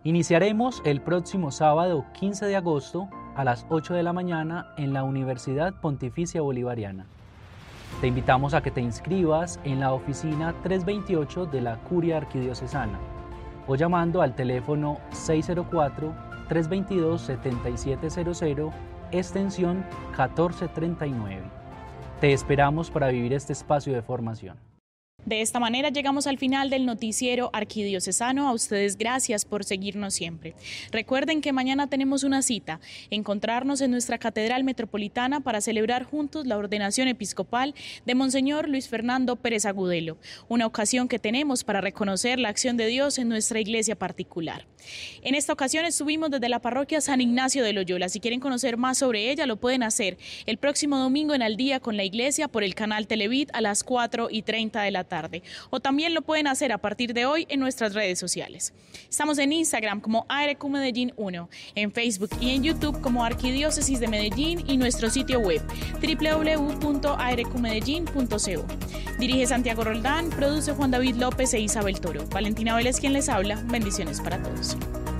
Iniciaremos el próximo sábado 15 de agosto a las 8 de la mañana en la Universidad Pontificia Bolivariana. Te invitamos a que te inscribas en la oficina 328 de la Curia Arquidiocesana o llamando al teléfono 604-322-7700, extensión 1439. Te esperamos para vivir este espacio de formación. De esta manera llegamos al final del noticiero arquidiocesano. A ustedes gracias por seguirnos siempre. Recuerden que mañana tenemos una cita, encontrarnos en nuestra Catedral Metropolitana para celebrar juntos la ordenación episcopal de Monseñor Luis Fernando Pérez Agudelo, una ocasión que tenemos para reconocer la acción de Dios en nuestra iglesia particular. En esta ocasión estuvimos desde la parroquia San Ignacio de Loyola. Si quieren conocer más sobre ella, lo pueden hacer el próximo domingo en Al Día con la Iglesia por el canal Televid a las 4:30 de la tarde. O también lo pueden hacer a partir de hoy en nuestras redes sociales. Estamos en Instagram como ARQ Medellín 1, en Facebook y en YouTube como Arquidiócesis de Medellín y nuestro sitio web www.arqmedellin.co. Dirige Santiago Roldán, produce Juan David López e Isabel Toro. Valentina Vélez quien les habla. Bendiciones para todos.